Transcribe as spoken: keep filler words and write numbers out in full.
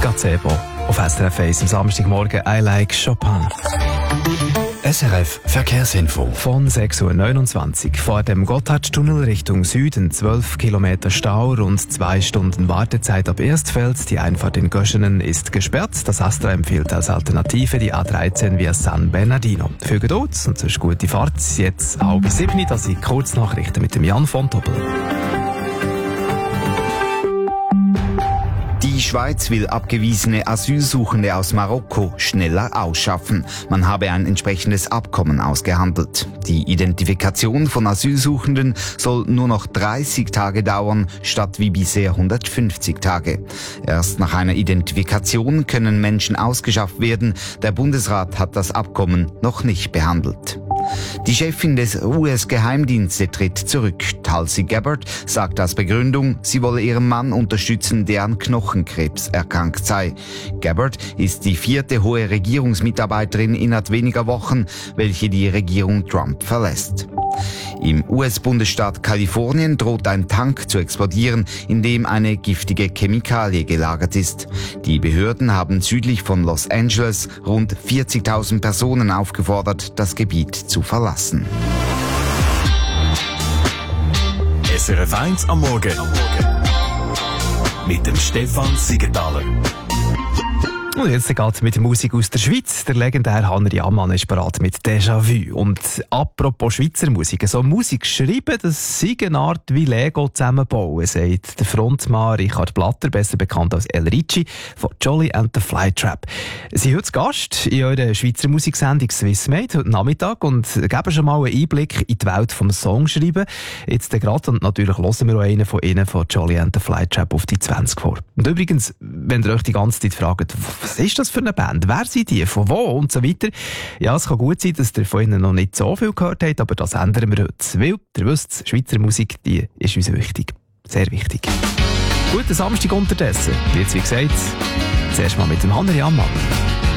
Gazebo auf S R F eins am Samstagmorgen «I like Chopin». S R F Verkehrsinfo. Von sechs Uhr neunundzwanzig vor dem Gotthardtunnel Richtung Süden zwölf Kilometer Stau, rund zwei Stunden Wartezeit ab Erstfeld. Die Einfahrt in Göschenen ist gesperrt. Das Astra empfiehlt als Alternative die A dreizehn via San Bernardino. Viel Geduld und sonst gute Fahrt. Jetzt halb sieben, das sind Kurznachrichten mit dem Jan von Doppel. Die Schweiz will abgewiesene Asylsuchende aus Marokko schneller ausschaffen. Man habe ein entsprechendes Abkommen ausgehandelt. Die Identifikation von Asylsuchenden soll nur noch dreißig Tage dauern, statt wie bisher hundertfünfzig Tage. Erst nach einer Identifikation können Menschen ausgeschafft werden. Der Bundesrat hat das Abkommen noch nicht behandelt. Die Chefin des U S-Geheimdienstes tritt zurück. Tulsi Gabbard sagt als Begründung, sie wolle ihren Mann unterstützen, der an Knochenkrebs erkrankt sei. Gabbard ist die vierte hohe Regierungsmitarbeiterin innerhalb weniger Wochen, welche die Regierung Trump verlässt. Im U S-Bundesstaat Kalifornien droht ein Tank zu explodieren, in dem eine giftige Chemikalie gelagert ist. Die Behörden haben südlich von Los Angeles rund vierzigtausend Personen aufgefordert, das Gebiet zu verlassen. S R F eins am Morgen. Mit dem Stefan Siegenthaler. Und jetzt geht es mit der Musik aus der Schweiz. Der legendäre Hanner Jammann ist bereit mit Déjà-vu. Und apropos Schweizer Musik, so Musik schreiben, das sei eine Art wie Lego zusammenbauen, sagt der Frontmann Richard Blatter, besser bekannt als El Ricci, von Jolly and the Flytrap. Sie sind heute Gast in eurer Schweizer Musiksendung Swissmade heute Nachmittag und geben schon mal einen Einblick in die Welt vom Songschreiben. Jetzt gerade, und natürlich hören wir auch einen von ihnen, von Jolly and the Flytrap, auf die zwanzig vor. Und übrigens, wenn ihr euch die ganze Zeit fragt, was ist das für eine Band? Wer sind die? Von wo? Und so weiter. Ja, es kann gut sein, dass ihr von ihnen noch nicht so viel gehört habt, aber das ändern wir heute. Weil, ihr wisst, Schweizer Musik, die ist uns wichtig. Sehr wichtig. Guten Samstag unterdessen. Jetzt, wie gesagt, zuerst mal mit dem Hanner Jammann.